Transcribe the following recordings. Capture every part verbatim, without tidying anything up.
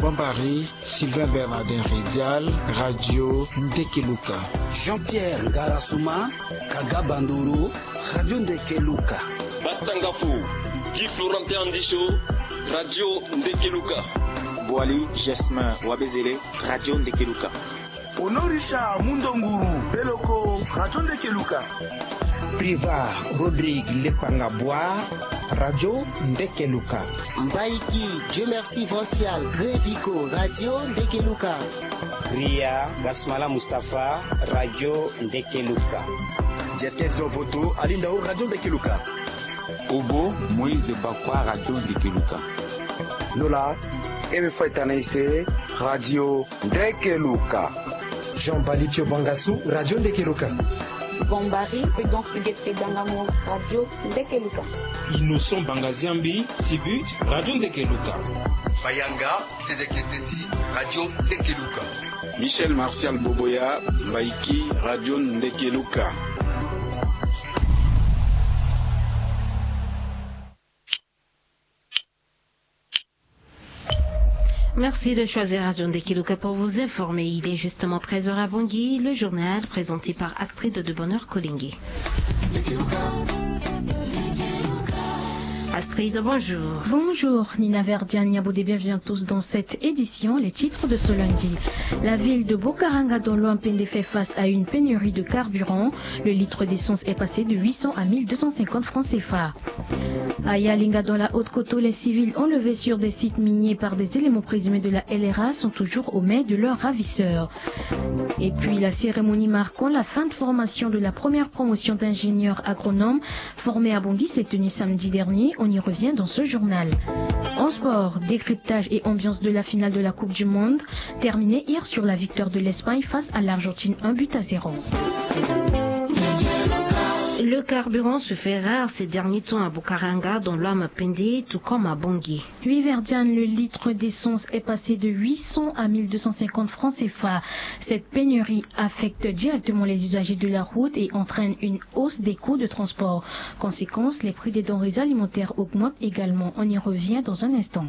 Bombari, Sylvain Bernardin Ridial, Radio Ndekeluka. Jean-Pierre Ngarasuma, Kaga Bandoro, Radio Ndekeluka. Batangafu, Guy Florentin Andisho, Radio Ndekeluka. Boali Jasmin Wabezele, Radio Ndekeluka. Honorisha Mundonguru, Beloko, Radio Ndekeluka. Priva Rodrigue Lepangabwa, Radio Ndekeluka. Mbaiki Dieu merci Vincial Grévico, Radio Ndekeluka. Ria Gasmala Mustafa, Radio Ndekeluka. Jeskes Dovoto, Alindao, Radio Ndekeluka. Obo Moïse Bakwa, Radio Ndekeluka. Lola Emefaitanaise, Radio Ndekeluka. Jean Balipio Bangassou, Radio Ndekeluka. Bombari, Prudence Huguette Dangamo, Radio Ndekeluka. Innocent Bangaziambi, Sibut, Radio Ndekeluka. Bayanga, Tedeketeti, Radio Ndekeluka. Michel Martial Boboya, Mbaiki, Radio Ndekeluka. Merci de choisir Radio Ndekeluka pour vous informer. Il est justement treize heures à Bangui, le journal présenté par Astrid de Bonheur Kolingué. Astrid, bonjour. Bonjour, Nina Verdian, Niabodé, bienvenue à tous dans cette édition. Les titres de ce lundi. La ville de Bokaranga dans l'Ouampende fait face à une pénurie de carburant. Le litre d'essence est passé de huit cents à mille deux cent cinquante francs C F A. À Yalinga dans la Haute-Koto, les civils enlevés sur des sites miniers par des éléments présumés de la L R A sont toujours au mai de leurs ravisseurs. Et puis la cérémonie marquant la fin de formation de la première promotion d'ingénieurs agronomes formés à Bangui s'est tenue samedi dernier. On y revient dans ce journal. En sport, décryptage et ambiance de la finale de la Coupe du Monde, terminée hier sur la victoire de l'Espagne face à l'Argentine, un but à zéro. Le carburant se fait rare ces derniers temps à Bokaranga, dans l'Ouampende, tout comme à Bangui. Oui, Verdian, le litre d'essence est passé de huit cents à mille deux cent cinquante francs C F A. Cette pénurie affecte directement les usagers de la route et entraîne une hausse des coûts de transport. Conséquence, les prix des denrées alimentaires augmentent également. On y revient dans un instant.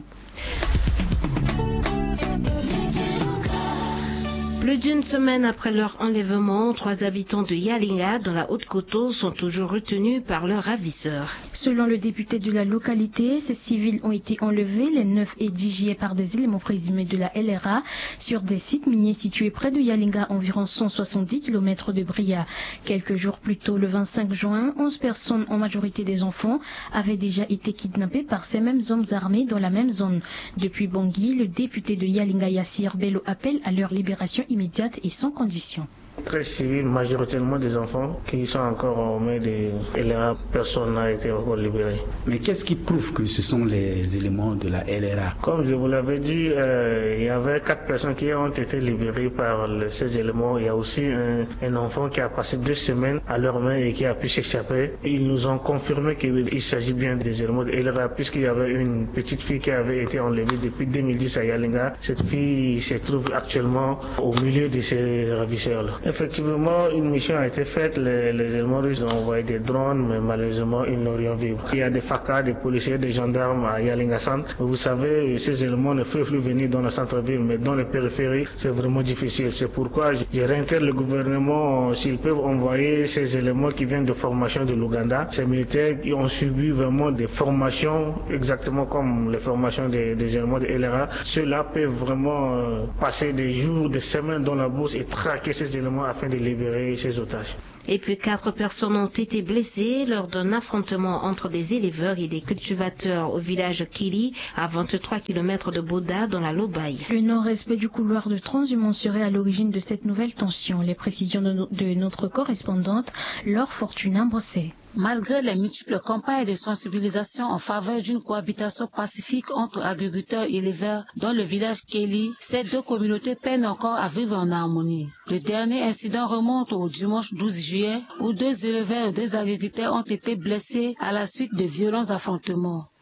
Plus d'une semaine après leur enlèvement, trois habitants de Yalinga, dans la Haute-Koto, sont toujours retenus par leurs ravisseurs. Selon le député de la localité, ces civils ont été enlevés les neuf et dix juillet par des éléments présumés de la L R A sur des sites miniers situés près de Yalinga, environ cent soixante-dix kilomètres de Bria. Quelques jours plus tôt, le vingt-cinq juin, onze personnes, en majorité des enfants, avaient déjà été kidnappées par ces mêmes hommes armés dans la même zone. Depuis Bangui, le député de Yalinga, Yassir Bello, appelle à leur libération immédiate et sans condition. Très civils, majoritairement des enfants qui sont encore en main des L R A. Personne n'a été encore libéré. Mais qu'est-ce qui prouve que ce sont les éléments de la L R A? Comme je vous l'avais dit, euh, il y avait quatre personnes qui ont été libérées par le, ces éléments. Il y a aussi un, un enfant qui a passé deux semaines à leurs mains et qui a pu s'échapper. Ils nous ont confirmé qu'il s'agit bien des éléments de L R A puisqu'il y avait une petite fille qui avait été enlevée depuis deux mille dix à Yalinga. Cette fille se trouve actuellement au milieu de ces ravisseurs-là. Effectivement, une mission a été faite. Les, les éléments russes ont envoyé des drones, mais malheureusement, ils n'ont rien vu. Il y a des F A C A, des policiers, des gendarmes à Yalinga Centre. Vous savez, ces éléments ne peuvent plus venir dans le centre-ville, mais dans les périphéries, c'est vraiment difficile. C'est pourquoi je réinterpelle le gouvernement s'ils peuvent envoyer ces éléments qui viennent de formation de l'Ouganda. Ces militaires qui ont subi vraiment des formations, exactement comme les formations des, des éléments de L R A. Ceux-là peuvent vraiment euh, passer des jours, des semaines dans la bourse et traquer ces éléments afin de libérer ces otages. Et puis quatre personnes ont été blessées lors d'un affrontement entre des éleveurs et des cultivateurs au village Kili, à vingt-trois kilomètres de Boda, dans la Lobaye. Le non-respect du couloir de transhumance serait à l'origine de cette nouvelle tension. Les précisions de, no- de notre correspondante, Laure Fortuna Bossé. Malgré les multiples campagnes de sensibilisation en faveur d'une cohabitation pacifique entre agriculteurs et éleveurs dans le village Keli, ces deux communautés peinent encore à vivre en harmonie. Le dernier incident remonte au dimanche douze juillet où deux éleveurs et deux agriculteurs ont été blessés à la suite de violents affrontements.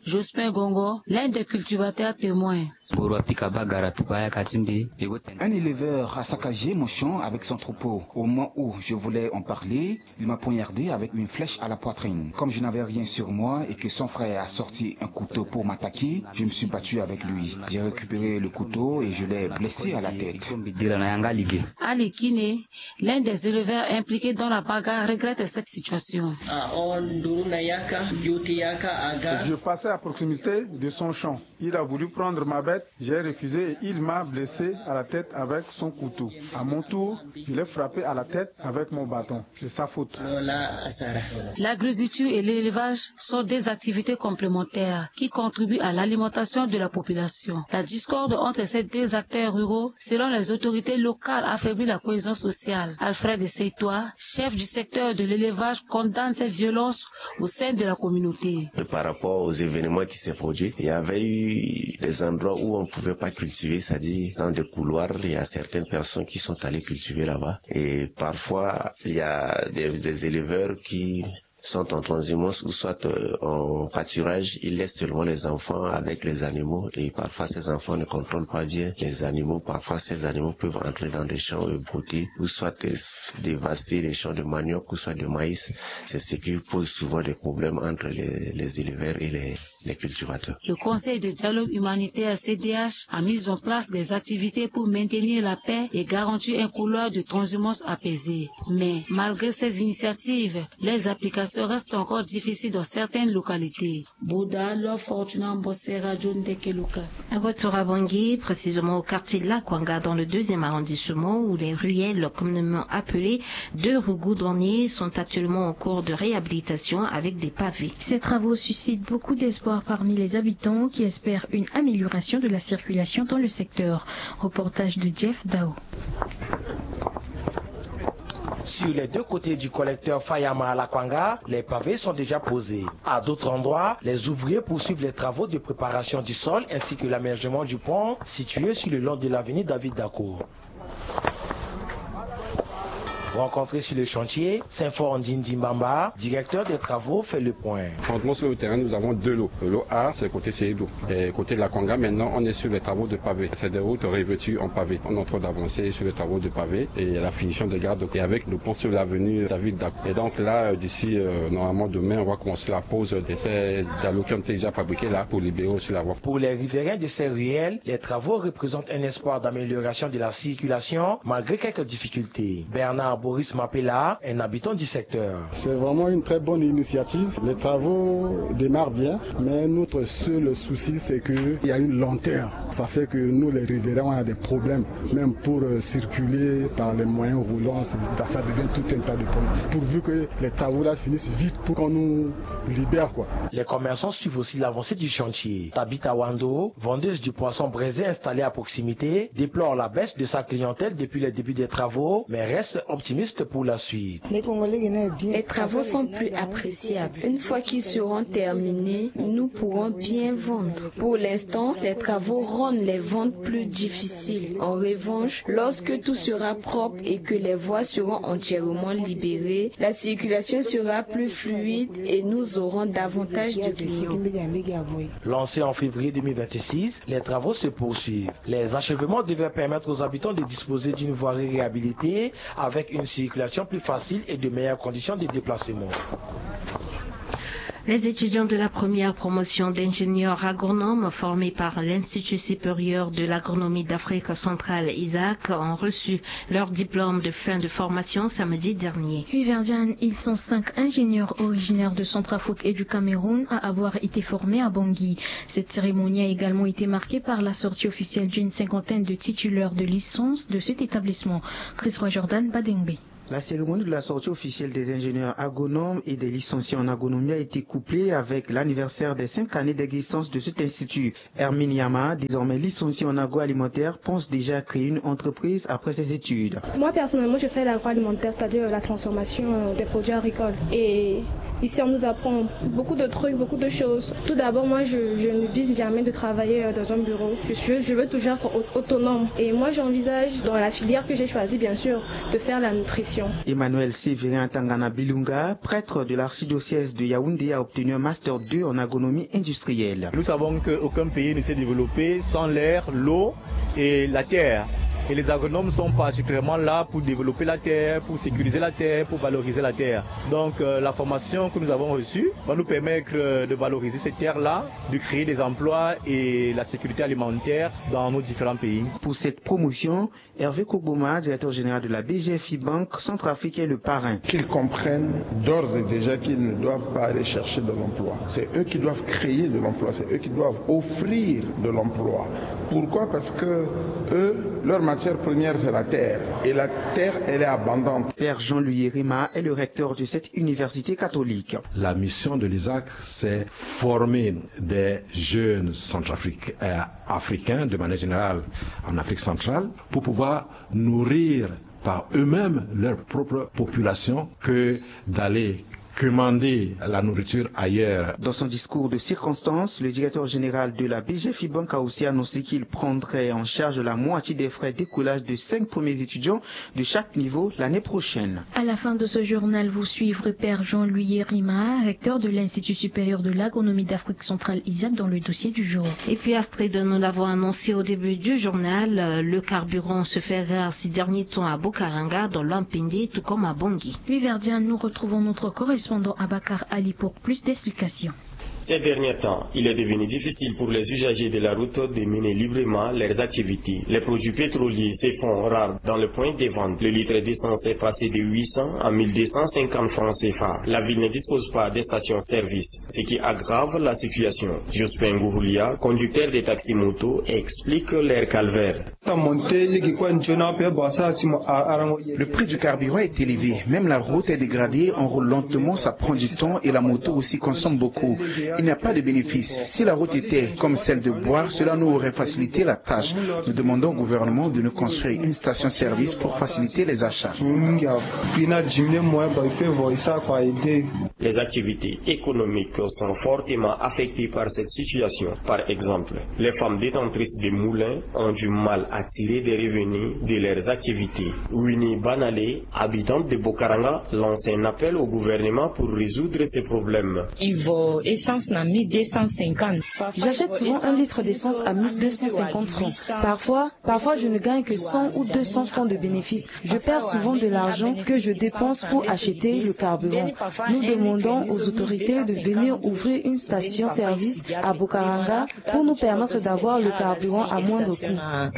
Jospin Gongo, l'un des cultivateurs témoins. Un éleveur a saccagé mon champ avec son troupeau. Au moment où je voulais en parler, il m'a poignardé avec une flèche à la poitrine. Comme je n'avais rien sur moi et que son frère a sorti un couteau pour m'attaquer, je me suis battu avec lui. J'ai récupéré le couteau et je l'ai blessé à la tête. Ali Kine, l'un des éleveurs impliqués dans la bagarre, regrette cette situation. Je passais à proximité de son champ. Il a voulu prendre ma bête, j'ai refusé et il m'a blessé à la tête avec son couteau. À mon tour, je l'ai frappé à la tête avec mon bâton. C'est sa faute. L'agriculture et l'élevage sont des activités complémentaires qui contribuent à l'alimentation de la population. La discorde entre ces deux acteurs ruraux, selon les autorités locales, affaiblit la cohésion sociale. Alfred Seitois, chef du secteur de l'élevage, condamne ces violences au sein de la communauté. Par rapport aux événements qui s'est produits, il y avait eu des endroits où on ne pouvait pas cultiver, c'est-à-dire dans des couloirs, il y a certaines personnes qui sont allées cultiver là-bas. Et parfois, il y a des, des éleveurs qui sont en transhumance ou soit euh, en pâturage, ils laissent seulement les enfants avec les animaux et parfois ces enfants ne contrôlent pas bien les animaux. Parfois ces animaux peuvent entrer dans des champs et brouter ou soit dévaster les champs de manioc ou soit de maïs. C'est ce qui pose souvent des problèmes entre les, les éleveurs et les, les cultivateurs. Le Conseil de dialogue humanitaire C D H a mis en place des activités pour maintenir la paix et garantir un couloir de transhumance apaisé. Mais malgré ces initiatives, les applications reste encore difficile dans certaines localités. Bouddha, leur Fortuna Mbossé, Radio Ndekeluka. Retour à Bangui, précisément au quartier de Lakwanga, dans le deuxième arrondissement, où les ruelles, communément appelées deux rues goudronnées, sont actuellement en cours de réhabilitation avec des pavés. Ces travaux suscitent beaucoup d'espoir parmi les habitants qui espèrent une amélioration de la circulation dans le secteur. Reportage de Jeff Dao. Sur les deux côtés du collecteur Fayama à Lakwanga, les pavés sont déjà posés. À d'autres endroits, les ouvriers poursuivent les travaux de préparation du sol ainsi que l'aménagement du pont situé sur le long de l'avenue David Dacour. Rencontré sur le chantier, Saint-Fort Ndindi Mbamba, directeur des travaux, fait le point. Franchement, sur le terrain, nous avons deux lots. Le lot A, c'est le côté Seydou. Et côté de la Kwanga, maintenant, on est sur les travaux de pavé. C'est des routes revêtues en pavé. On est en train d'avancer sur les travaux de pavé et la finition des gardes. Et avec le pont sur l'avenue David Dacour. Et donc là, d'ici, euh, normalement, demain, on va commencer la pose de ces dallos qui ont été déjà fabriqués là pour libérer sur la voie. Pour les riverains de ces ruelles, les travaux représentent un espoir d'amélioration de la circulation malgré quelques difficultés. Bernard Boris Mapela, un habitant du secteur. C'est vraiment une très bonne initiative. Les travaux démarrent bien, mais notre seul souci, c'est qu'il y a une lenteur. Ça fait que nous, les riverains, on a des problèmes, même pour euh, circuler par les moyens roulants. Ça, ça devient tout un tas de problèmes. Pourvu que les travaux là finissent vite pour qu'on nous libère, quoi. Les commerçants suivent aussi l'avancée du chantier. Tabita Wando, vendeuse du poisson braisé installée à proximité, déplore la baisse de sa clientèle depuis le début des travaux, mais reste optimiste pour la suite. Les travaux sont plus appréciables. Une fois qu'ils seront terminés, nous pourrons bien vendre. Pour l'instant, les travaux rendent les ventes plus difficiles. En revanche, lorsque tout sera propre et que les voies seront entièrement libérées, la circulation sera plus fluide et nous aurons davantage de clients. Lancés en février deux mille vingt-six, les travaux se poursuivent. Les achèvements devaient permettre aux habitants de disposer d'une voirie réhabilitée avec une circulation plus facile et de meilleures conditions de déplacement. Les étudiants de la première promotion d'ingénieurs agronomes formés par l'Institut supérieur de l'agronomie d'Afrique centrale Isaac ont reçu leur diplôme de fin de formation samedi dernier. Puis Verdiane, ils sont cinq ingénieurs originaires de Centrafrique et du Cameroun à avoir été formés à Bangui. Cette cérémonie a également été marquée par la sortie officielle d'une cinquantaine de titulaires de licence de cet établissement. Chris Roy Jordan Badengbe. La cérémonie de la sortie officielle des ingénieurs agronomes et des licenciés en agronomie a été couplée avec l'anniversaire des cinq années d'existence de cet institut. Hermine Yama, désormais licencié en agroalimentaire, pense déjà créer une entreprise après ses études. Moi personnellement, je fais l'agroalimentaire, c'est-à-dire la transformation des produits agricoles. Et Ici, on nous apprend beaucoup de trucs, beaucoup de choses. Tout d'abord, moi, je, je ne vise jamais de travailler dans un bureau. Je, je veux toujours être autonome. Et moi, j'envisage, dans la filière que j'ai choisie, bien sûr, de faire la nutrition. Emmanuel Séverin Tangana Bilunga, prêtre de l'archidiocèse de Yaoundé, a obtenu un master deux en agronomie industrielle. Nous savons qu'aucun pays ne s'est développé sans l'air, l'eau et la terre. Et les agronomes sont particulièrement là pour développer la terre, pour sécuriser la terre, pour valoriser la terre. Donc euh, la formation que nous avons reçue va nous permettre euh, de valoriser cette terre-là, de créer des emplois et la sécurité alimentaire dans nos différents pays. Pour cette promotion, Hervé Kogboma, directeur général de la B G F I Banque Centrafrique, est le parrain. Qu'ils comprennent d'ores et déjà qu'ils ne doivent pas aller chercher de l'emploi. C'est eux qui doivent créer de l'emploi, c'est eux qui doivent offrir de l'emploi. Pourquoi? Parce que eux, leur matière première, c'est la terre. Et la terre, elle est abondante. Père Jean-Louis Rima est le recteur de cette université catholique. La mission de l'I S A C, c'est former des jeunes centrafricains, euh, africains, de manière générale en Afrique centrale, pour pouvoir nourrir par eux-mêmes leur propre population que d'aller commander la nourriture ailleurs. Dans son discours de circonstance, le directeur général de la B G F I Banque a aussi annoncé qu'il prendrait en charge la moitié des frais d'écoulage de cinq premiers étudiants de chaque niveau l'année prochaine. À la fin de ce journal, vous suivrez Père Jean-Louis Rima, recteur de l'Institut supérieur de l'agronomie d'Afrique centrale I S A C, dans le dossier du jour. Et puis Astrid, nous l'avons annoncé au début du journal, le carburant se fait rare ces derniers temps à Bokaranga, dans l'Ampindi, tout comme à Bangui. Puis Verdian, nous retrouvons notre correspondant Abakar Ali pour plus d'explications. Ces derniers temps, il est devenu difficile pour les usagers de la route de mener librement leurs activités. Les produits pétroliers se font rares dans le point de vente. Le litre d'essence est passé de huit cents à mille deux cent cinquante francs C F A. La ville ne dispose pas de stations-service, ce qui aggrave la situation. Jospin Gouroulia, conducteur des taxis moto, explique leur calvaire. Le prix du carburant est élevé. Même la route est dégradée, on roule lentement, ça prend du temps et la moto aussi consomme beaucoup. Il n'y a pas de bénéfice. Si la route était comme celle de Boire, cela nous aurait facilité la tâche. Nous demandons au gouvernement de nous construire une station-service pour faciliter les achats. Les activités économiques sont fortement affectées par cette situation. Par exemple, les femmes détentrices des moulins ont du mal à tirer des revenus de leurs activités. Winnie Banale, habitante de Bokaranga, lance un appel au gouvernement pour résoudre ces problèmes. Essence à mille deux cent cinquante. J'achète souvent un litre d'essence à mille deux cent cinquante francs. Parfois, parfois je ne gagne que cent ou deux cents francs de bénéfices. Je perds souvent de l'argent que je dépense pour acheter le carburant. Nous demandons aux autorités de venir ouvrir une station-service à Bokaranga pour nous permettre d'avoir le carburant à moindre coût.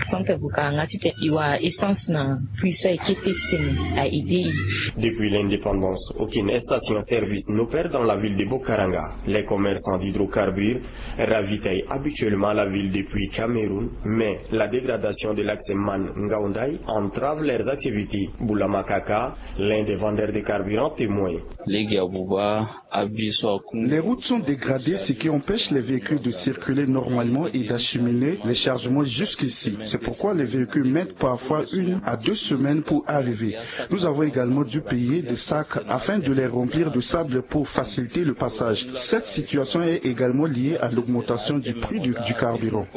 Depuis l'indépendance, aucune station-service n'opère dans la ville de Bokaranga. Les commerçants d'hydrocarbures ravitaillent habituellement la ville depuis Cameroun, mais la dégradation de l'axe Man Ngaoundai entrave leurs activités. Boulama Kaka, l'un des vendeurs de carburant, témoigne. Les routes sont dégradées, ce qui empêche les véhicules de circuler normalement et d'acheminer les chargements jusqu'ici. C'est pourquoi les véhicules mettent parfois une à deux semaines pour arriver. Nous avons également dû payer des sacs afin de les remplir de sable pour faciliter le passage. Cette situation est également liée à l'augmentation du prix du, du carburant.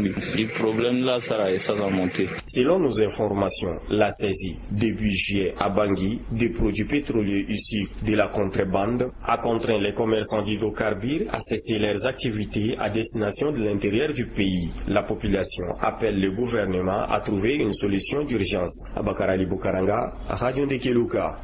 Selon nos informations, la saisie début juillet à Bangui des produits pétroliers issus de la contrebande a contraint les commerçants d'hydrocarbures à cesser leurs activités à destination de l'intérieur du pays. La population appelle le gouvernement à trouver une solution d'urgence. Abakar Ali Bokaranga, Radio Ndekeluka.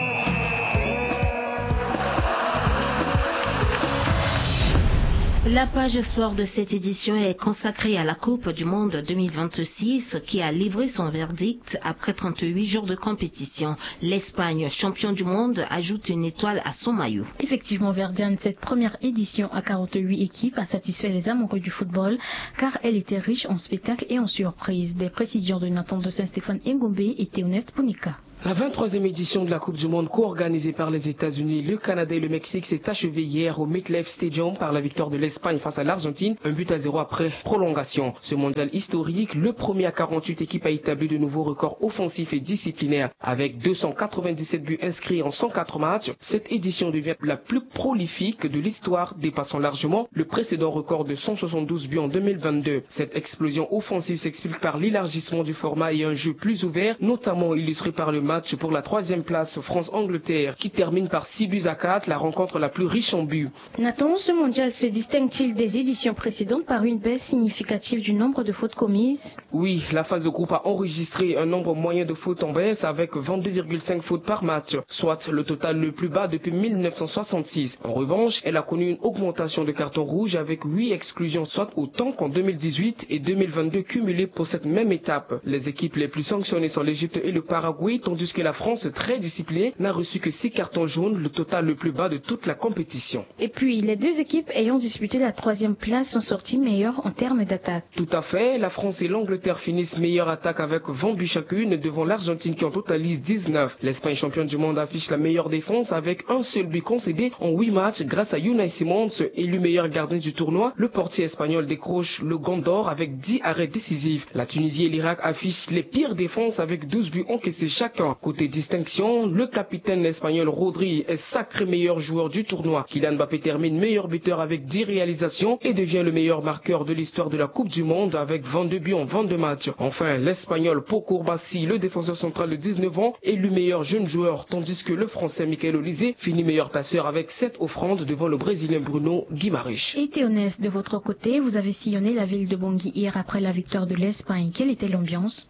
La page sport de cette édition est consacrée à la Coupe du Monde deux mille vingt-six qui a livré son verdict après trente-huit jours de compétition. L'Espagne, champion du monde, ajoute une étoile à son maillot. Effectivement, Verdiane, cette première édition à quarante-huit équipes a satisfait les amoureux du football car elle était riche en spectacles et en surprises. Des précisions de Nathan de Saint-Stéphane Ngombe et Théoneste Punika. La vingt-troisième édition de la Coupe du Monde co-organisée par les États-Unis, le Canada et le Mexique s'est achevée hier au MetLife Stadium par la victoire de l'Espagne face à l'Argentine, un but à zéro après prolongation. Ce mondial historique, le premier à quarante-huit équipes, a établi de nouveaux records offensifs et disciplinaires. Avec deux cent quatre-vingt-dix-sept buts inscrits en cent quatre matchs, cette édition devient la plus prolifique de l'histoire, dépassant largement le précédent record de cent soixante-douze buts en deux mille vingt-deux. Cette explosion offensive s'explique par l'élargissement du format et un jeu plus ouvert, notamment illustré par le match pour la troisième place France-Angleterre qui termine par six buts à quatre, la rencontre la plus riche en buts. Nathan, ce mondial se distingue-t-il des éditions précédentes par une baisse significative du nombre de fautes commises? Oui, la phase de groupe a enregistré un nombre moyen de fautes en baisse avec vingt-deux virgule cinq fautes par match, soit le total le plus bas depuis mille neuf cent soixante-six. En revanche, elle a connu une augmentation de cartons rouges avec huit exclusions, soit autant qu'en deux mille dix-huit et deux mille vingt-deux cumulés pour cette même étape. Les équipes les plus sanctionnées sont l'Égypte et le Paraguay, tandis que la France, très disciplinée, n'a reçu que six cartons jaunes, le total le plus bas de toute la compétition. Et puis, les deux équipes ayant disputé la troisième place sont sorties meilleures en termes d'attaque. Tout à fait, la France et l'Angleterre finissent meilleure attaque avec vingt buts chacune devant l'Argentine qui en totalise dix-neuf. L'Espagne, championne du monde, affiche la meilleure défense avec un seul but concédé en huit matchs grâce à Unai Simons, élu meilleur gardien du tournoi. Le portier espagnol décroche le gant d'or avec dix arrêts décisifs. La Tunisie et l'Irak affichent les pires défenses avec douze buts encaissés chacun. Côté distinction, le capitaine espagnol Rodri est sacré meilleur joueur du tournoi. Kylian Mbappé termine meilleur buteur avec dix réalisations et devient le meilleur marqueur de l'histoire de la Coupe du Monde avec vingt-deux buts en vingt-deux matchs. Enfin, l'espagnol Pau Bassi, le défenseur central de dix-neuf ans, est le meilleur jeune joueur, tandis que le français Michael Olise finit meilleur passeur avec sept offrandes devant le brésilien Bruno Guimarães. Et Théonès, de votre côté, vous avez sillonné la ville de Bangui hier après la victoire de l'Espagne. Quelle était l'ambiance?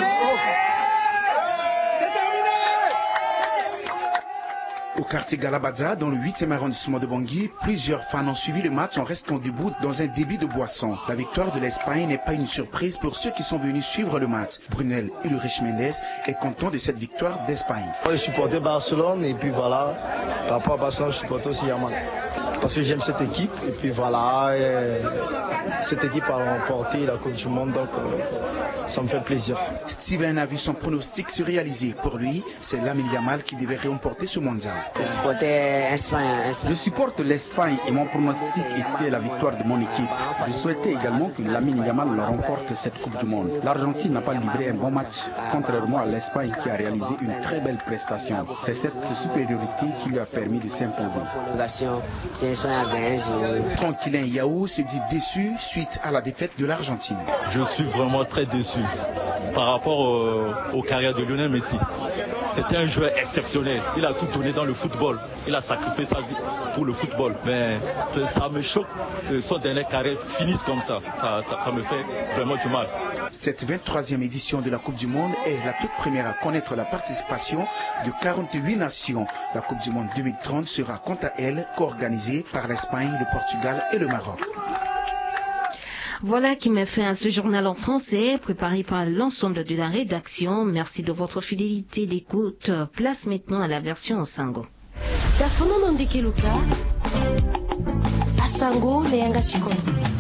Au quartier Galabadza, dans le huitième arrondissement de Bangui, plusieurs fans ont suivi le match en restant debout dans un débit de boisson. La victoire de l'Espagne n'est pas une surprise pour ceux qui sont venus suivre le match. Brunel Ulrich Mendes est content de cette victoire d'Espagne. Je supportais Barcelone et puis voilà, par rapport à Barcelone, je supporte aussi Yamal. Parce que j'aime cette équipe et puis voilà, et cette équipe a remporté la Coupe du Monde, donc euh, ça me fait plaisir. Steven a vu son pronostic se réaliser. Pour lui, c'est Lamine Yamal qui devait remporter ce mondial. Je supporte l'Espagne et mon pronostic était la victoire de mon équipe. Je souhaitais également que Lamine Yamal remporte cette Coupe du Monde. L'Argentine n'a pas livré un bon match, contrairement à l'Espagne qui a réalisé une très belle prestation. C'est cette supériorité qui lui a permis de s'imposer. Tranquillin Yao se dit déçu suite à la défaite de l'Argentine. Je suis vraiment très déçu par rapport au, aux carrières de Lionel Messi. C'était un joueur exceptionnel. Il a tout donné dans le football. Il a sacrifié sa vie pour le football. Mais ça me choque que son dernier carrière finisse comme ça. Ça, ça. ça me fait vraiment du mal. Cette vingt-troisième édition de la Coupe du Monde est la toute première à connaître la participation de quarante-huit nations. La Coupe du Monde deux mille trente sera quant à elle co-organisée par l'Espagne, le Portugal et le Maroc. Voilà qui met fin à ce journal en français, préparé par l'ensemble de la rédaction. Merci de votre fidélité d'écoute. Place maintenant à la version en sango. Tafono ndike luka. Asango leanga chikoto.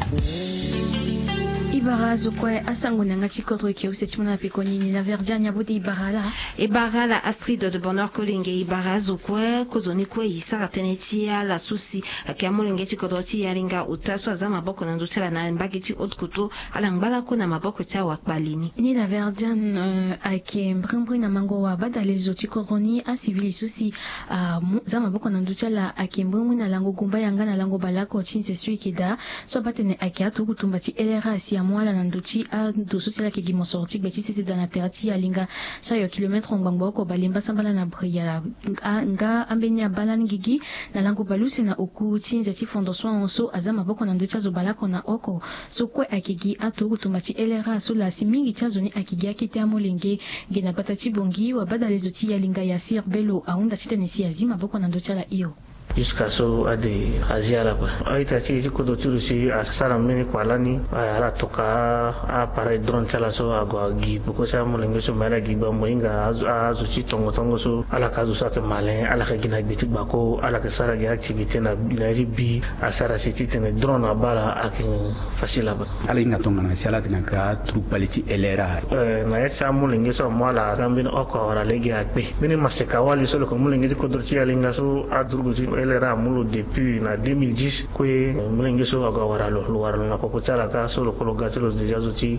Ibara zokwe asango nanga chikoto ki usetimuna pekoni ni na verjanya bote ibara ibara la Astrid de Bonheur Kolinge ibara zokwe kozoni kwe isara tenetia la susi akiamulenge chikoto ti yaringa utaso za maboko na ndutela na mbagiti otkuto ala ngbala ko na maboko cha wakbalini ni la verjan uh, ake mbrimbri na mango wa badale zo chikoroni a civili susi uh, za maboko na ndutela ake mbrimbri na lango gumba yanga na lango balako chinse suikida so batene ake atu kutumbati elera si mwala na nduchi a dososela ke gimo sorti beti sisi dana terati ya linga sayo kilometre ngbango ko balimba sambala na bria nga ambenya balani gigi na lango baluse na oku chinze ti fondo so onso azama boko na nducha zo balako na oko so kwe akigi atu kutumati elera so la simingi chazoni akigi akite amolenge gena patati bongi wa badale zoti ya linga ya sir belo aunda chitenesi azima boko na nducha la iyo. jusqu'à ce à des aziala ba ay ta ci ci ko do turu ci a sara mini kwalani ala toka a para drone chala so agwa gi ko sa mo lengo so mala gi ba mo inga azu ci tongo tongo so ala ka zo sa ke malen ala ka gina biti ba ko ala ka sara gi activité na bilaji bi a sara ci ci tene drone bala akin fasila ba ala inga tonga na sala tina ka tru paliti elera eh na ya sa mo lengo so mala gambin oko ora legi akbe mini maseka wali so ko mo lengo ko do ci ala inga so adrugo ci elera mulo depuis na deux mille dix ko mo lengo so agwa wara lo lo wara na ko ko chala ka so lo ko lo gatelo de jazo ci